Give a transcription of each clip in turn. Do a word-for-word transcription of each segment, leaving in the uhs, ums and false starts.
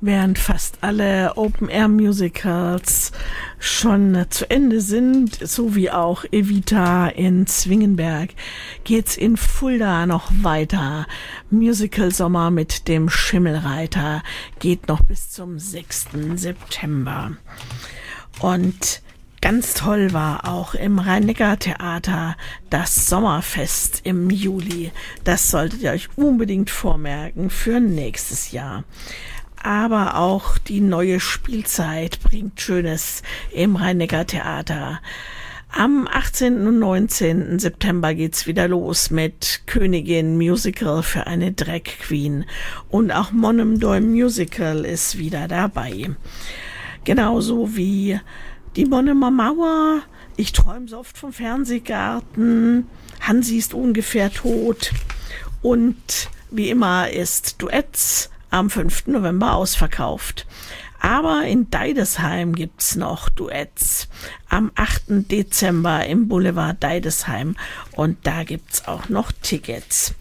Während fast alle Open-Air-Musicals schon zu Ende sind, so wie auch Evita in Zwingenberg, geht's in Fulda noch weiter. Musical-Sommer mit dem Schimmelreiter geht noch bis zum sechsten September. Und ganz toll war auch im Rhein-Neckar-Theater das Sommerfest im Juli. Das solltet ihr euch unbedingt vormerken für nächstes Jahr. Aber auch die neue Spielzeit bringt Schönes im Rhein-Neckar-Theater. Am achtzehnten und neunzehnten September geht's wieder los mit Königin Musical für eine Drag Queen. Und auch Monum Doy Musical ist wieder dabei. Genauso wie die Monnemer Mauer, Ich träume so oft vom Fernsehgarten, Hansi ist ungefähr tot und wie immer ist Duetts am fünften November ausverkauft. Aber in Deidesheim gibt's noch Duetts am achten Dezember im Boulevard Deidesheim und da gibt's auch noch Tickets.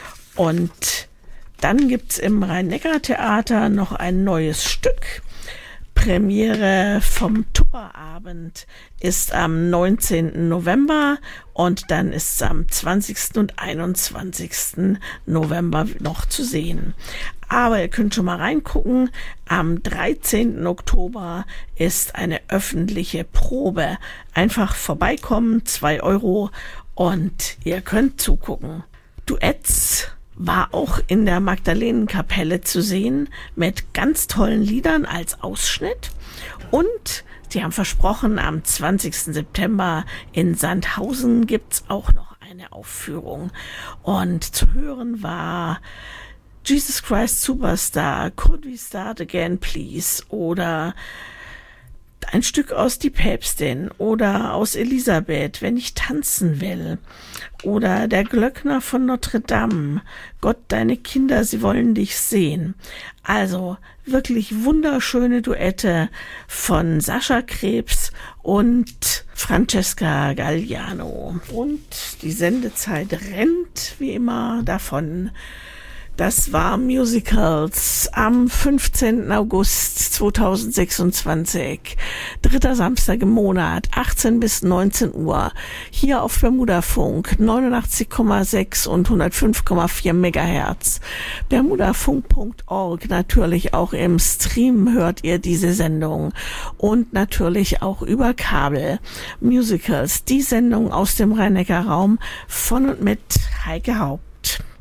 Und dann gibt's im Rhein-Neckar-Theater noch ein neues Stück. Premiere vom Tupperabend ist am neunzehnten November und dann ist es am zwanzigsten und einundzwanzigsten November noch zu sehen. Aber ihr könnt schon mal reingucken, am dreizehnten Oktober ist eine öffentliche Probe. Einfach vorbeikommen, zwei Euro und ihr könnt zugucken. Duetts war auch in der Magdalenenkapelle zu sehen mit ganz tollen Liedern als Ausschnitt. Und sie haben versprochen, am zwanzigsten September in Sandhausen gibt's auch noch eine Aufführung. Und zu hören war Jesus Christ Superstar, Could We Start Again Please oder ein Stück aus Die Päpstin oder aus Elisabeth, Wenn ich tanzen will oder Der Glöckner von Notre Dame, Gott, deine Kinder, sie wollen dich sehen. Also wirklich wunderschöne Duette von Sascha Krebs und Francesca Galliano. Und die Sendezeit rennt wie immer davon. Das war Musicals am fünfzehnten August zweitausendsechsundzwanzig, dritter Samstag im Monat, achtzehn bis neunzehn Uhr, hier auf Bermudafunk, neunundachtzig Komma sechs und hundertfünf Komma vier Megahertz. bermudafunk Punkt org, natürlich auch im Stream hört ihr diese Sendung und natürlich auch über Kabel. Musicals, die Sendung aus dem Rhein-Neckar-Raum von und mit Heike Haupt.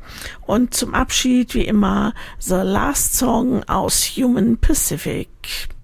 Und zum Abschied, wie immer, The Last Song aus Human Pacific.